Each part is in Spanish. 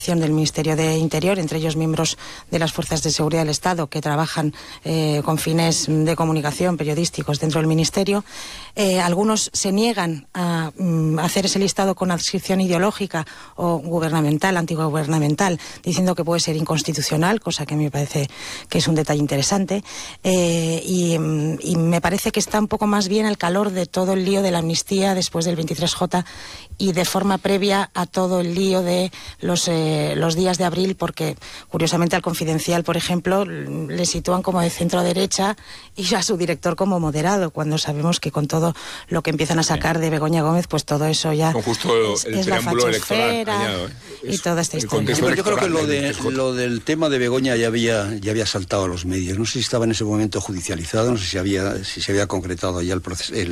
del Ministerio de Interior, entre ellos miembros de las Fuerzas de Seguridad del Estado que trabajan con fines de comunicación periodísticos dentro del Ministerio. Algunos se niegan a hacer ese listado con adscripción ideológica o gubernamental, antigubernamental, diciendo que puede ser inconstitucional, cosa que me parece que es un detalle interesante. Y me parece que está un poco más bien al calor de todo el lío de la amnistía después del 23J y de forma previa a todo el lío de los días de abril, porque curiosamente al Confidencial, por ejemplo, le sitúan como de centro derecha y a su director como moderado, cuando sabemos que con todo lo que empiezan a sacar de Begoña Gómez, pues todo eso ya con justo es la fachosfera y toda esta historia. Sí, yo creo que lo del tema de Begoña ya había saltado a los medios. No sé si estaba en ese momento judicializado, no sé si se había concretado ya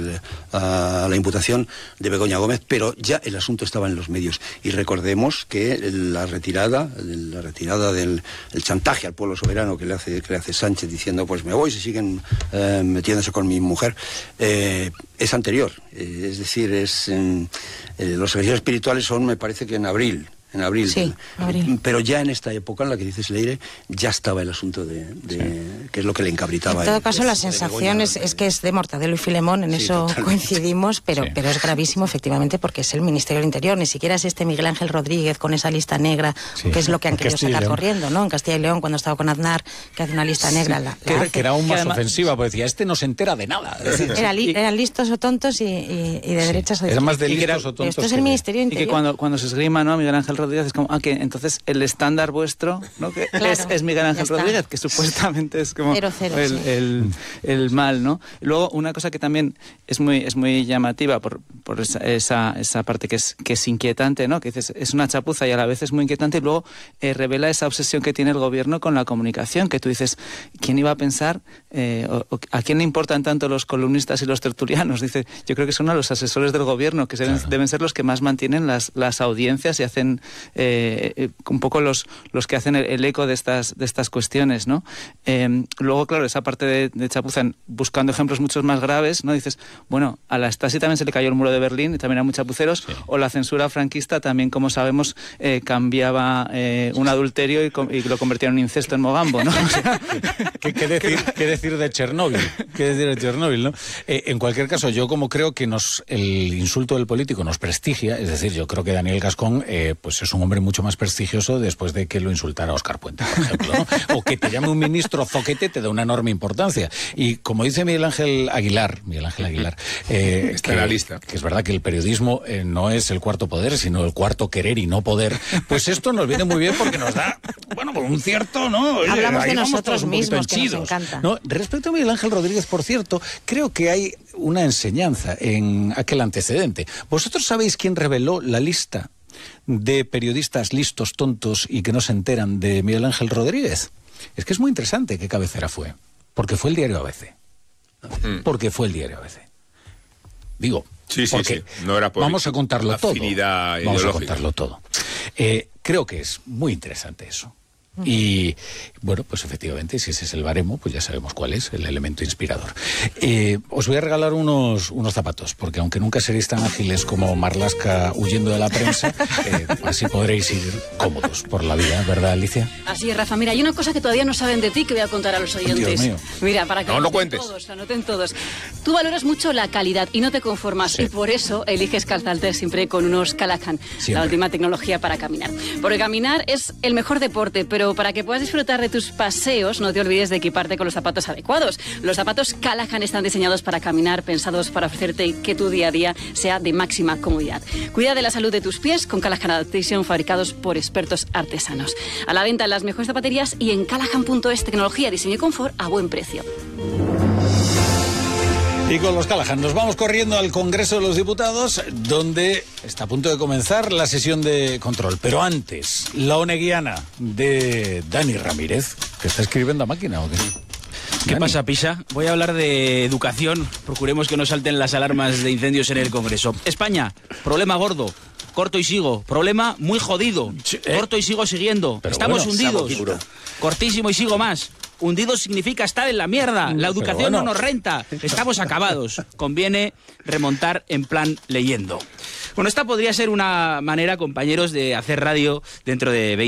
la imputación de Begoña Gómez, pero ya el asunto estaba en los medios. Y recordemos que la retirada del chantaje al pueblo soberano que le hace Sánchez diciendo pues me voy si siguen metiéndose con mi mujer, es anterior. Es decir, los ejercicios espirituales son, me parece que en abril. Sí, abril. Pero ya en esta época en la que dices, Leire, ya estaba el asunto de que es lo que le encabritaba. En todo caso, la sensación es que es de Mortadelo y Filemón, en eso totalmente coincidimos, pero es gravísimo, efectivamente, porque es el Ministerio del Interior, ni siquiera es Miguel Ángel Rodríguez con esa lista negra, que es lo que han querido sacar corriendo, ¿no? En Castilla y León, cuando estaba con Aznar, que hace una lista negra. Que era aún más ofensiva, porque decía, no se entera de nada. Eran listos o tontos y de derechas o de izquierdas. Era más de listos o tontos. Esto es el Ministerio del Interior. Y que cuando se esgrima, ¿no? Miguel Ángel Rodríguez es como, que entonces el estándar vuestro, ¿no? Que claro, es Miguel Ángel Rodríguez, que supuestamente es como 0-0, el mal, ¿no? Luego, una cosa que también es muy llamativa por esa parte que es inquietante, ¿no? Que dices, es una chapuza y a la vez es muy inquietante, y luego revela esa obsesión que tiene el gobierno con la comunicación, que tú dices, ¿quién iba a pensar? ¿A quién le importan tanto los columnistas y los tertulianos? Dice, yo creo que son a los asesores del gobierno, que deben ser los que más mantienen las audiencias y hacen un poco los que hacen el eco de estas cuestiones, ¿no? Luego, claro, esa parte de chapuza, buscando ejemplos mucho más graves, ¿no? Dices, bueno, a la Stasi también se le cayó el muro de Berlín y también hay muchos chapuceros, o la censura franquista también, como sabemos, cambiaba un adulterio y lo convertía en un incesto en Mogambo, ¿no? O sea, ¿Qué decir de Chernóbil? ¿No? En cualquier caso, yo como creo que el insulto del político nos prestigia, es decir, yo creo que Daniel Gascón pues es un hombre mucho más prestigioso después de que lo insultara Óscar Puente, por ejemplo, ¿no? O que te llame un ministro zoquete te da una enorme importancia. Y como dice Miguel Ángel Aguilar, está en la lista, que es verdad que el periodismo no es el cuarto poder, sino el cuarto querer y no poder, pues esto nos viene muy bien porque nos da, bueno, un cierto, ¿no? Hablamos de nosotros mismos, que nos encanta. ¿No? Respecto a Miguel Ángel Rodríguez, por cierto, creo que hay una enseñanza en aquel antecedente. ¿Vosotros sabéis quién reveló la lista de periodistas listos, tontos y que no se enteran de Miguel Ángel Rodríguez? Es que es muy interesante qué cabecera fue. Porque fue el diario ABC. Digo, porque no era por vamos a contarlo todo. Vamos a contarlo todo. Creo que es muy interesante eso. Y bueno, pues efectivamente, si ese es el baremo, pues ya sabemos cuál es el elemento inspirador. Os voy a regalar unos zapatos, porque aunque nunca seréis tan ágiles como Marlaska huyendo de la prensa, así podréis ir cómodos por la vida, ¿verdad, Alicia? Así es, Rafa. Mira, hay una cosa que todavía no saben de ti que voy a contar a los oyentes. Dios mío. Mira, para que no cuentes. Anoten todos. Tú valoras mucho la calidad y no te conformas, y por eso eliges calzarte siempre con unos Callahan, la última tecnología para caminar. Porque caminar es el mejor deporte, pero para que puedas disfrutar de tus paseos, no te olvides de equiparte con los zapatos adecuados. Los zapatos Callahan están diseñados para caminar, pensados para ofrecerte que tu día a día sea de máxima comodidad. Cuida de la salud de tus pies con Callahan Adaptation, fabricados por expertos artesanos. A la venta en las mejores zapaterías y en Callahan.es, tecnología, diseño y confort a buen precio. Y con los Callahan nos vamos corriendo al Congreso de los Diputados, donde está a punto de comenzar la sesión de control. Pero antes, la oneguiana de Dani Ramírez, que está escribiendo a máquina, ¿o qué? ¿Qué pasa, Pisa? Voy a hablar de educación. Procuremos que no salten las alarmas de incendios en el Congreso. España, problema gordo. Corto y sigo. Problema muy jodido. Corto y sigo siguiendo. Pero estamos hundidos. Cortísimo y sigo más. hundidos significa estar en la mierda. La educación no nos renta. Estamos acabados. Conviene remontar en plan leyendo. Bueno, esta podría ser una manera, compañeros, de hacer radio dentro de 20